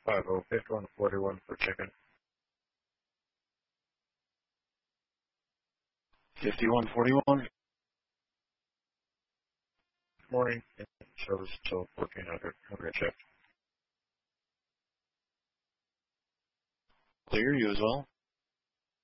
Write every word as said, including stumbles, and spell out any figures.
five oh, fifty-one forty-one for chicken. fifty-one forty-one. Morning. It shows till fourteen hundred. I'm going to check. Clear, you as well.